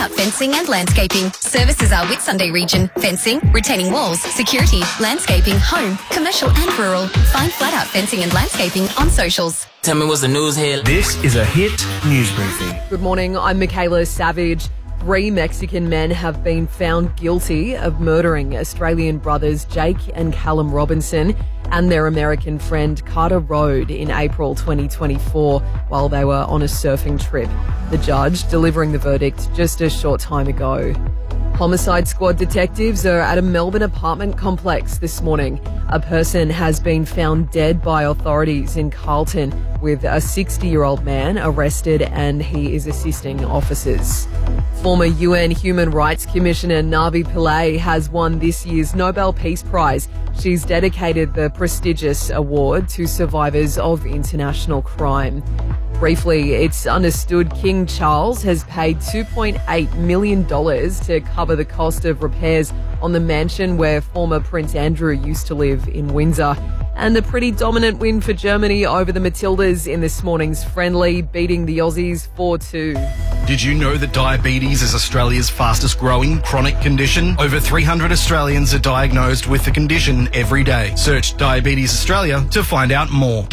Out Fencing and Landscaping. Services are Whitsunday region, fencing, retaining walls, security, landscaping, home, commercial and rural. Find Flat Out Fencing and Landscaping on socials. Tell me what's the news here. This is a Hit News Briefing. Good morning, I'm Michaela Savage. 3 Mexican men have been found guilty of murdering Australian brothers Jake and Callum Robinson and their American friend Carter Rode in April 2024 while they were on a surfing trip. The judge delivering the verdict just a short time ago. Homicide Squad detectives are at a Melbourne apartment complex this morning. A person has been found dead by authorities in Carlton, with a 60-year-old man arrested and he is assisting officers. Former UN Human Rights Commissioner Navi Pillay has won this year's Nobel Peace Prize. She's dedicated the prestigious award to survivors of international crime. Briefly, it's understood King Charles has paid $2.8 million to cover the cost of repairs on the mansion where former Prince Andrew used to live in Windsor. And a pretty dominant win for Germany over the Matildas in this morning's friendly, beating the Aussies 4-2. Did you know that diabetes is Australia's fastest growing chronic condition? Over 300 Australians are diagnosed with the condition every day. Search Diabetes Australia to find out more.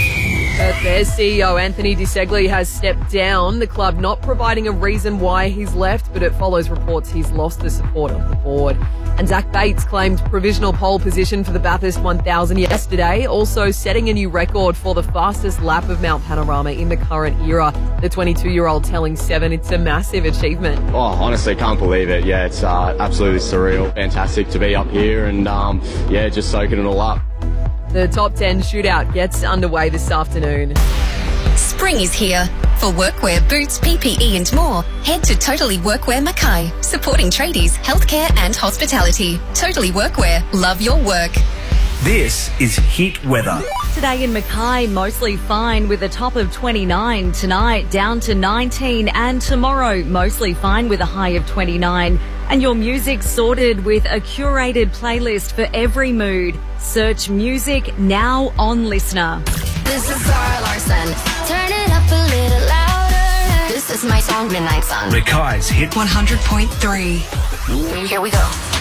Their CEO Anthony DeSegli has stepped down, the club not providing a reason why he's left, but it follows reports he's lost the support of the board. And Zach Bates claimed provisional pole position for the Bathurst 1000 yesterday, also setting a new record for the fastest lap of Mount Panorama in the current era. The 22-year-old telling Seven it's a massive achievement. Oh, honestly, can't believe it. Yeah, it's absolutely surreal. Fantastic to be up here and, just soaking it all up. The Top 10 shootout gets underway this afternoon. Spring is here. For workwear, boots, PPE and more, head to Totally Workwear Mackay, supporting tradies, healthcare and hospitality. Totally Workwear. Love your work. This is Hit Weather. Today in Mackay, mostly fine with a top of 29. Tonight, down to 19. And tomorrow, mostly fine with a high of 29. And your music sorted with a curated playlist for every mood. Search music now on Listener. This is Zara Larson. Turn it up a little louder. This is my song, Midnight Sun. Mackay's Hit 100.3. Here we go.